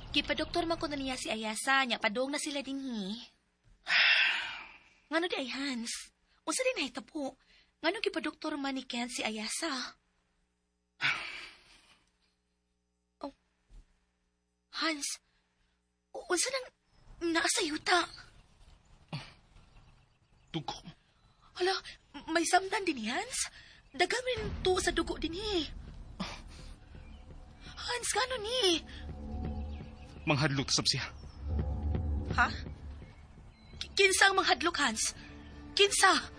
Gipa-doktor man ko na niya si Ayasa, nya padong na sila dinhi. Ngano di ay Hans? Unsa din nahitabo? Ngano gipa-doktor man ni Ken si Ayasa? Oh. Hans, unsa nang naasa yuta? Dugo. Hala, may samdan din ni Hans. Dagang rin to sa dugo din ni. Hans, ngano ni? Manghadlok sab siya. Ha? Kinsa ang manghadlok, Hans? Kinsa?